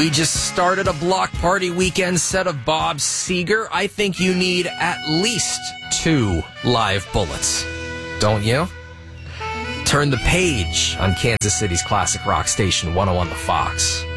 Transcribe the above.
We just started a block party weekend set of Bob Seger. I think you need at least 2 live bullets. Don't you? Turn the page on Kansas City's classic rock station 101 The Fox.